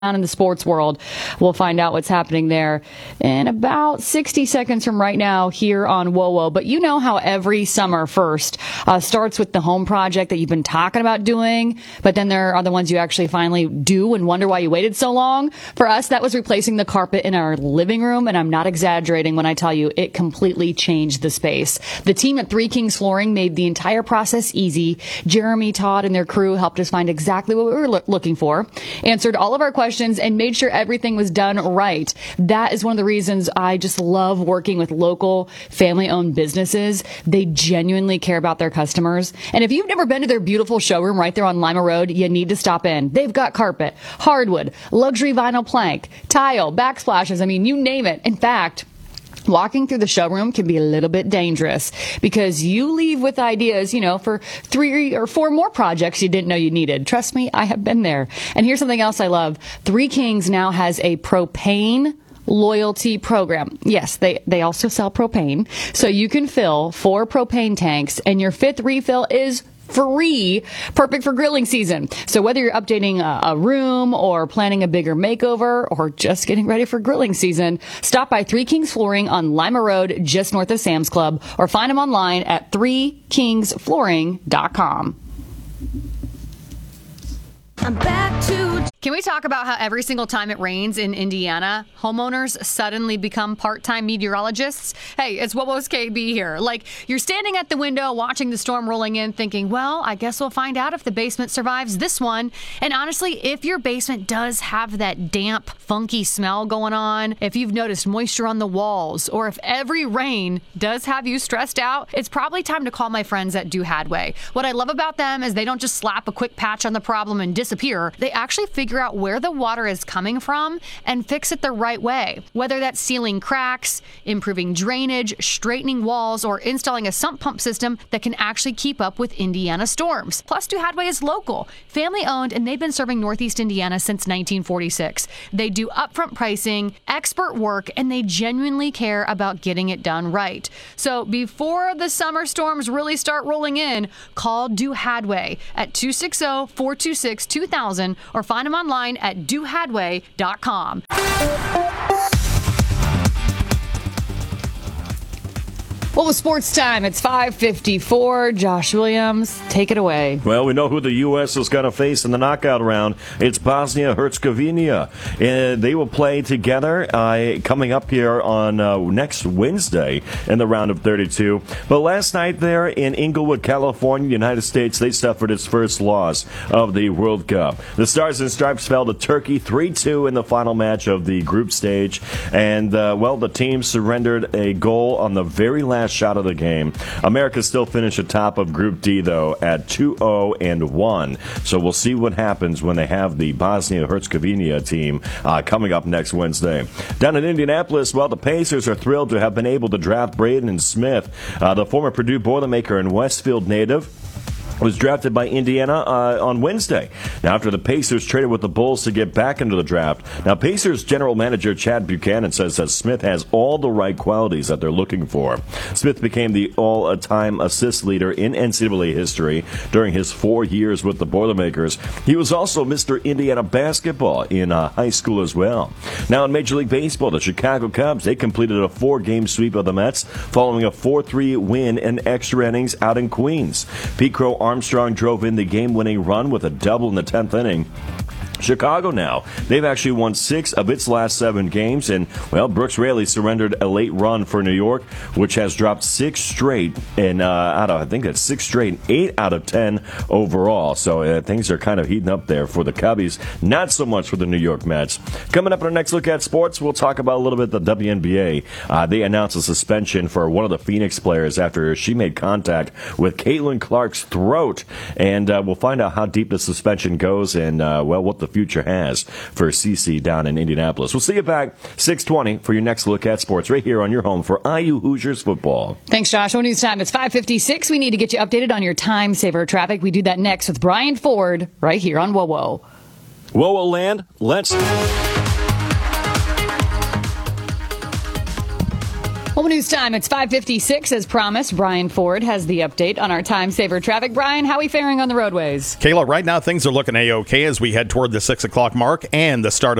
in the sports world. We'll find out what's happening there in about 60 seconds from right now here on WOWO. But you know how every summer first starts with the home project that you've been talking about doing, but then there are the ones you actually finally do and wonder why you waited so long. For us, that was replacing the carpet in our living room, and I'm not exaggerating when I tell you it completely changed the space. The team at Three Kings Flooring made the entire process easy. Jeremy, Todd, and their crew helped us find exactly what we were looking for, answered all of our questions, and made sure everything was done right. That is one of the reasons I just love working with local family-owned businesses. They genuinely care about their customers. And if you've never been to their beautiful showroom right there on Lima Road, you need to stop in. They've got carpet, hardwood, luxury vinyl plank, tile, backsplashes. I mean, you name it. In fact, walking through the showroom can be a little bit dangerous because you leave with ideas, for 3 or 4 more projects you didn't know you needed. Trust me, I have been there. And here's something else I love. Three Kings now has a propane loyalty program. Yes, they also sell propane. So you can fill 4 propane tanks and your 5th refill is free, perfect for grilling season. So whether you're updating a room or planning a bigger makeover or just getting ready for grilling season, stop by Three Kings Flooring on Lima Road, just north of Sam's Club, or find them online at threekingsflooring.com. I'm back to... Can we talk about how every single time it rains in Indiana, homeowners suddenly become part-time meteorologists? Hey, it's WOWO's KB here. Like, you're standing at the window watching the storm rolling in thinking, well, I guess we'll find out if the basement survives this one. And honestly, if your basement does have that damp, funky smell going on, if you've noticed moisture on the walls, or if every rain does have you stressed out, it's probably time to call my friends at Do Hadway. What I love about them is they don't just slap a quick patch on the problem and disappear. They actually figure out where the water is coming from and fix it the right way. Whether that's sealing cracks, improving drainage, straightening walls, or installing a sump pump system that can actually keep up with Indiana storms. Plus, Do Hadway is local, family owned, and they've been serving Northeast Indiana since 1946. They do upfront pricing, expert work, and they genuinely care about getting it done right. So before the summer storms really start rolling in, call Do Hadway at 260-426-2000 or find them online at dohadway.com. Well, with sports time, it's 5:54. Josh Williams, take it away. Well, we know who the U.S. is going to face in the knockout round. It's Bosnia-Herzegovina. They will play together coming up here on next Wednesday in the round of 32. But last night there in Inglewood, California, United States, they suffered its first loss of the World Cup. The Stars and Stripes fell to Turkey 3-2 in the final match of the group stage. And, the team surrendered a goal on the very last shot of the game. America still finished atop of Group D, though, at 2-0-1. So we'll see what happens when they have the Bosnia-Herzegovina team coming up next Wednesday. Down in Indianapolis, the Pacers are thrilled to have been able to draft Braden Smith, the former Purdue Boilermaker and Westfield native. Was drafted by Indiana on Wednesday. Now, after the Pacers traded with the Bulls to get back into the draft. Now, Pacers general manager Chad Buchanan says that Smith has all the right qualities that they're looking for. Smith became the all-time assist leader in NCAA history during his 4 years with the Boilermakers. He was also Mr. Indiana basketball in high school as well. Now, in Major League Baseball, the Chicago Cubs, they completed a 4-game sweep of the Mets following a 4-3 win in extra innings out in Queens. Pete Crow Armstrong drove in the game-winning run with a double in the 10th inning. Chicago now, they've actually won 6 of its last 7 games, and, Brooks Raley surrendered a late run for New York, which has dropped 6 straight, and I think that's 6 straight, 8 out of 10 overall. So things are kind of heating up there for the Cubbies, not so much for the New York Mets. Coming up in our next look at sports, we'll talk about a little bit the WNBA. They announced a suspension for one of the Phoenix players after she made contact with Caitlin Clark's throat, and we'll find out how deep the suspension goes and, what the future has for CC down in Indianapolis. We'll see you back 6:20 for your next look at sports right here on your home for IU Hoosiers football. Thanks, Josh. What news time? It's 5:56. We need to get you updated on your time saver traffic. We do that next with Brian Ford right here on WOWO. WOWO land, let's... Home news time. It's 5:56 as promised. Brian Ford has the update on our time saver traffic. Brian, how are we faring on the roadways? Kayla, right now things are looking A-OK as we head toward the 6 o'clock mark and the start of